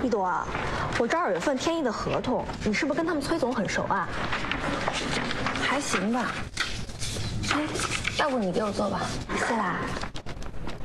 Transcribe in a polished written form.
一朵啊，我这儿有一份天意的合同，你是不是跟他们崔总很熟啊？ 还行吧。哎，要不你给我做吧。 谢啦。